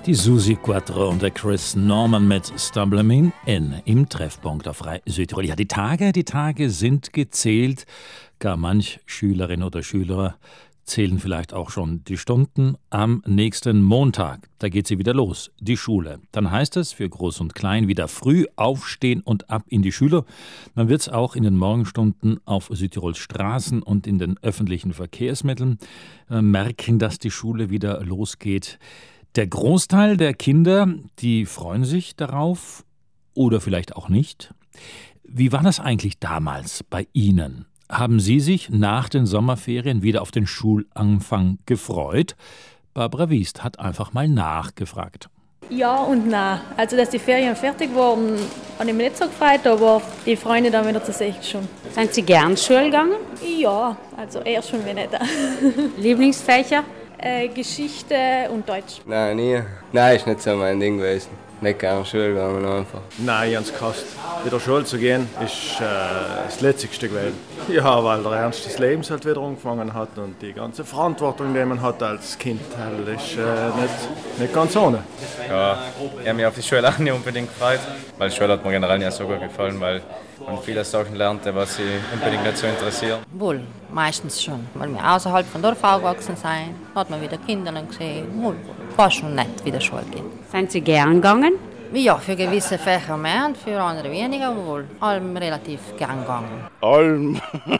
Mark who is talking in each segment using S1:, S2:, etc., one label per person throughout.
S1: Die Susi Quattro und der Chris Norman mit Stumblemin N im Treffpunkt auf Südtirol. Ja, die Tage sind gezählt. Gar manch Schülerin oder Schüler zählen vielleicht auch schon die Stunden. Am nächsten Montag, da geht sie wieder los, die Schule. Dann heißt es für Groß und Klein wieder früh aufstehen und ab in die Schule. Man wird es auch in den Morgenstunden auf Südtirols Straßen und in den öffentlichen Verkehrsmitteln merken, dass die Schule wieder losgeht. Der Großteil der Kinder, die freuen sich darauf oder vielleicht auch nicht. Wie war das eigentlich damals bei Ihnen? Haben Sie sich nach den Sommerferien wieder auf den Schulanfang gefreut? Barbara Wiest hat einfach mal nachgefragt.
S2: Ja und nein. Also, dass die Ferien fertig waren, habe ich mich nicht so gefreut, aber die Freunde dann wieder zu sehen schon.
S3: Sind Sie gern Schule gegangen?
S2: Ja, also eher schon wie nicht.
S3: Lieblingsfächer?
S2: Geschichte und Deutsch.
S4: Nein, nie. Nein, ist nicht so mein Ding gewesen. Nicht gerne Schule gegangen einfach.
S5: Nein, ich habe es gehasst. Wieder Schule zu gehen, ist das Letzigste gewesen. Ja, weil der Ernst des Lebens halt wieder angefangen hat und die ganze Verantwortung, die man hat als Kind, das ist nicht ganz ohne.
S6: Ja, ich habe mich auf die Schule auch nicht unbedingt gefreut, weil die Schule hat mir generell nicht so gut gefallen, weil man viele Sachen lernte, was sie unbedingt nicht so interessieren.
S7: Wohl, meistens schon. Weil wir außerhalb von Dorf aufgewachsen sind, hat man wieder Kinder gesehen. Wohl, war schon nett, wieder Schule gehen.
S3: Sind Sie gern gegangen?
S7: Ja, für gewisse Fächer mehr und für andere weniger, wohl. Allem relativ gern gegangen.
S8: Allem?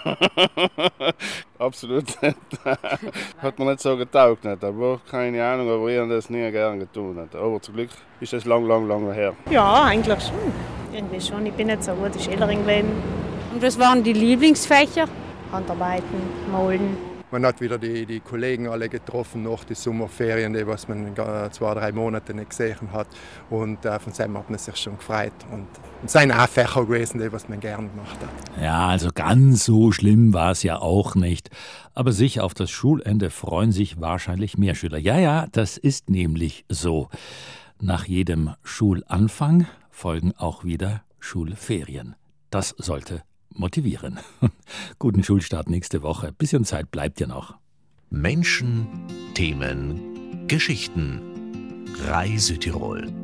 S8: Absolut nicht. Hat mir nicht so getaugt, nicht. Aber keine Ahnung, aber ich habe das nie gern getan. Nicht. Aber zum Glück ist das lang her.
S9: Ja, eigentlich schon. Irgendwie schon. Ich bin nicht so eine gute Schülerin gewesen.
S3: Und was waren die Lieblingsfächer?
S9: Handarbeiten, Malen.
S10: Man hat wieder die Kollegen alle getroffen nach den Sommerferien, die was man 2-3 Monate nicht gesehen hat. Und von dem hat man sich schon gefreut. Und es sind auch Fächer gewesen, die was man gerne gemacht hat.
S1: Ja, also ganz so schlimm war es ja auch nicht. Aber sich auf das Schulende freuen sich wahrscheinlich mehr Schüler. Ja, das ist nämlich so. Nach jedem Schulanfang folgen auch wieder Schulferien. Das sollte motivieren. Guten Schulstart nächste Woche. Bisschen Zeit bleibt ja noch.
S11: Menschen, Themen, Geschichten. Südtirol.